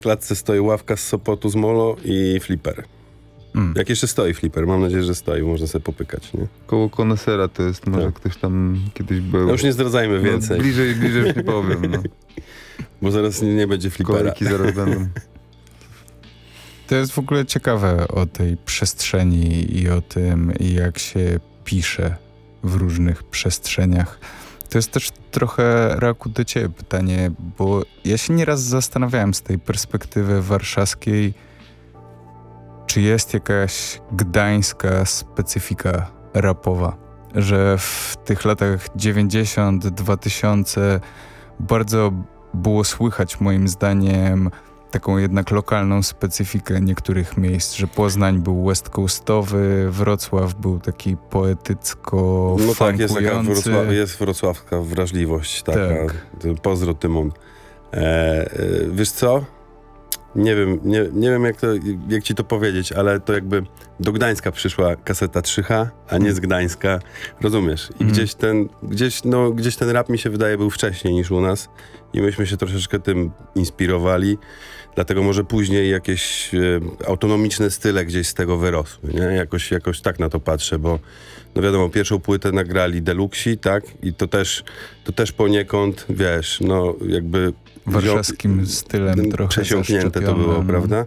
klatce stoi ławka z Sopotu z Molo i Flipper. Jak jeszcze stoi Flipper, mam nadzieję, że stoi, można sobie popykać, nie? Koło Konesera to jest, może Tak. ktoś tam kiedyś był. No już nie zdradzajmy więcej, No, bliżej już nie powiem, no. bo zaraz nie będzie Flippera. Kolejki zaraz będą. To jest w ogóle ciekawe o tej przestrzeni i o tym, jak się pisze w różnych przestrzeniach. To jest też trochę, Raku, do ciebie pytanie, bo ja się nieraz zastanawiałem z tej perspektywy warszawskiej, czy jest jakaś gdańska specyfika rapowa, że w tych latach 90, 2000 bardzo było słychać moim zdaniem taką jednak lokalną specyfikę niektórych miejsc, że Poznań był west coastowy, Wrocław był taki poetycko No tak, funkujący. jest wrocławska wrażliwość taka. Tak. Pozdro, Tymon. Wiesz co? Nie wiem jak ci to powiedzieć, ale to jakby do Gdańska przyszła kaseta 3H, a nie z Gdańska. Rozumiesz? I gdzieś ten rap, mi się wydaje, był wcześniej niż u nas i myśmy się troszeczkę tym inspirowali. Dlatego może później jakieś autonomiczne style gdzieś z tego wyrosły, nie? Jakoś tak na to patrzę, bo no wiadomo, pierwszą płytę nagrali Deluxi, tak? I to też poniekąd, wiesz, no jakby Warszawskim stylem trochę przesiąknięte to było, prawda?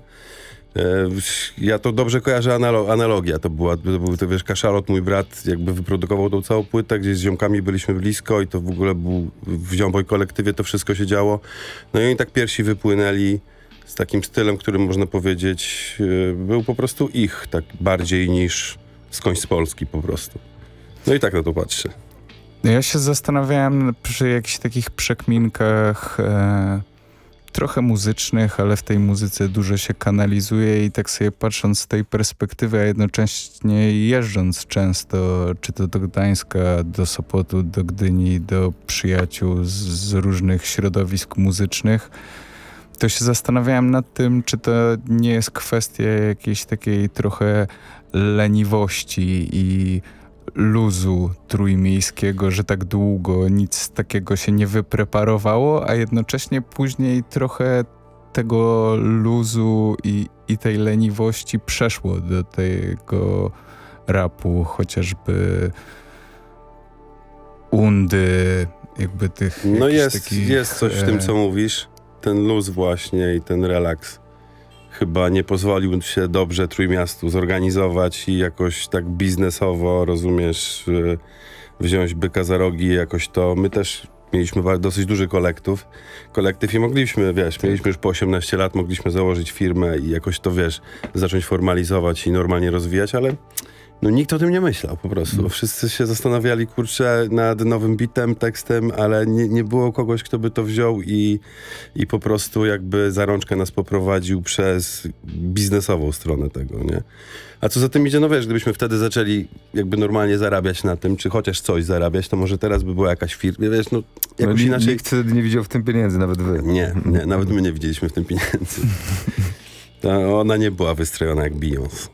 Ja to dobrze kojarzę, analogia to była, to wiesz, Kaszalot, mój brat, jakby wyprodukował tą całą płytę, gdzieś z ziomkami byliśmy blisko i to w ogóle w Ziomboj kolektywie to wszystko się działo. No i oni tak pierwsi wypłynęli z takim stylem, którym można powiedzieć był po prostu ich, tak bardziej niż skądś z Polski po prostu. No i tak na to patrzę. Ja się zastanawiałem przy jakichś takich przekminkach trochę muzycznych, ale w tej muzyce dużo się kanalizuje i tak sobie patrząc z tej perspektywy, a jednocześnie jeżdżąc często, czy to do Gdańska, do Sopotu, do Gdyni, do przyjaciół z różnych środowisk muzycznych, to się zastanawiałem nad tym, czy to nie jest kwestia jakiejś takiej trochę leniwości i luzu trójmiejskiego, że tak długo nic takiego się nie wypreparowało, a jednocześnie później trochę tego luzu i tej leniwości przeszło do tego rapu, chociażby Undy, jakby tych... No takich, jest coś w tym, co mówisz. Ten luz właśnie i ten relaks chyba nie pozwolił się dobrze Trójmiastu zorganizować i jakoś tak biznesowo, rozumiesz, wziąć byka za rogi i jakoś to. My też mieliśmy dosyć duży kolektyw i mogliśmy, wiesz, mieliśmy już po 18 lat, mogliśmy założyć firmę i jakoś to, wiesz, zacząć formalizować i normalnie rozwijać, ale no nikt o tym nie myślał po prostu. Wszyscy się zastanawiali, kurczę, nad nowym bitem, tekstem, ale nie było kogoś, kto by to wziął i po prostu jakby za rączkę nas poprowadził przez biznesową stronę tego, nie? A co za tym idzie, no wiesz, gdybyśmy wtedy zaczęli jakby normalnie zarabiać na tym, czy chociaż coś zarabiać, to może teraz by była jakaś firma, wiesz, no jakoś inaczej... Nikt wtedy nie widział w tym pieniędzy, nawet wy. Nie, nawet my nie widzieliśmy w tym pieniędzy. Ona nie była wystrojona jak Beyoncé.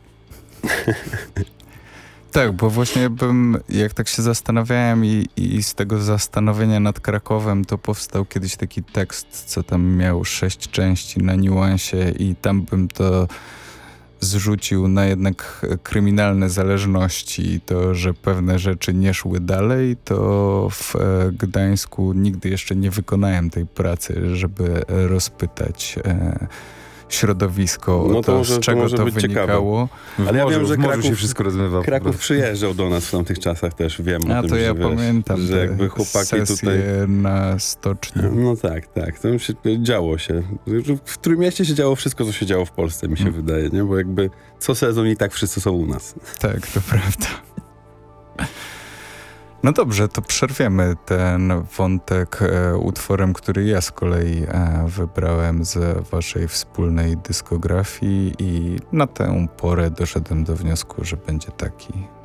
Tak, bo właśnie jak tak się zastanawiałem i z tego zastanowienia nad Krakowem, to powstał kiedyś taki tekst, co tam miał 6 części na niuansie i tam bym to zrzucił na jednak kryminalne zależności, to, że pewne rzeczy nie szły dalej, to w Gdańsku nigdy jeszcze nie wykonałem tej pracy, żeby rozpytać środowisko, no to może, z czego to być wynikało. Ale ja wiem, że Kraków się wszystko rozmywa. Kraków przyjeżdżał do nas w tamtych czasach też, wiem o A tym, to ja że, wiesz, pamiętam że jakby chłopaki sesje tutaj na stoczni. No tak. To się działo się. W Trójmieście się działo wszystko, co się działo w Polsce, mi się wydaje, nie? Bo jakby co sezon i tak wszyscy są u nas. Tak, to prawda. No dobrze, to przerwiemy ten wątek utworem, który ja z kolei wybrałem z waszej wspólnej dyskografii i na tę porę doszedłem do wniosku, że będzie taki.